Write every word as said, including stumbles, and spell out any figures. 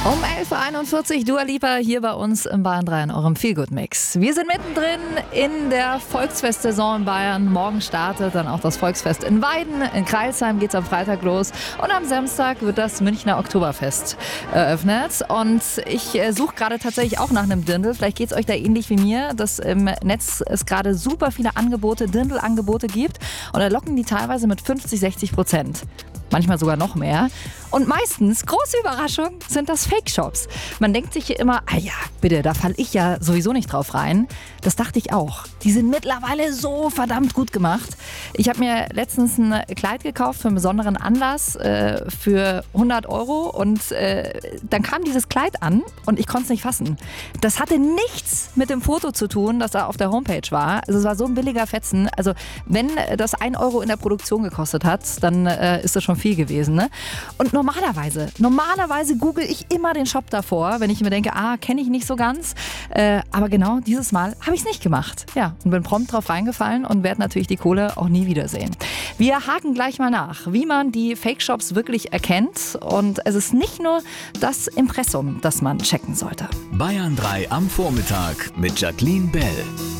Um elf Uhr einundvierzig, Dua Lipa hier bei uns im Bayern drei in eurem Feelgood-Mix. Wir sind mittendrin in der Volksfestsaison in Bayern. Morgen startet dann auch das Volksfest in Weiden. In Crailsheim geht es am Freitag los. Und am Samstag wird das Münchner Oktoberfest eröffnet. Und ich äh, suche gerade tatsächlich auch nach einem Dirndl. Vielleicht geht es euch da ähnlich wie mir, dass im Netz es gerade super viele Angebote, Dirndl-Angebote gibt. Und da locken die teilweise mit fünfzig, sechzig Prozent. Manchmal sogar noch mehr. Und meistens, große Überraschung, sind das Fake-Shops. Man denkt sich hier immer, ah ja, bitte, da falle ich ja sowieso nicht drauf rein. Das dachte ich auch. Die sind mittlerweile so verdammt gut gemacht. Ich habe mir letztens ein Kleid gekauft für einen besonderen Anlass äh, für hundert Euro und äh, dann kam dieses Kleid an und ich konnte es nicht fassen. Das hatte nichts mit dem Foto zu tun, das da auf der Homepage war. Also es war so ein billiger Fetzen. Also wenn das ein Euro in der Produktion gekostet hat, dann äh, ist das schon viel gewesen. Ne? Und normalerweise, normalerweise google ich immer den Shop davor, wenn ich mir denke, ah, kenne ich nicht so ganz. Äh, aber genau dieses Mal habe ich es nicht gemacht. Ja, und bin prompt drauf reingefallen und werde natürlich die Kohle auch nie wiedersehen. Wir haken gleich mal nach, wie man die Fake-Shops wirklich erkennt. Und es ist nicht nur das Impressum, das man checken sollte. Bayern drei am Vormittag mit Jacqueline Bell.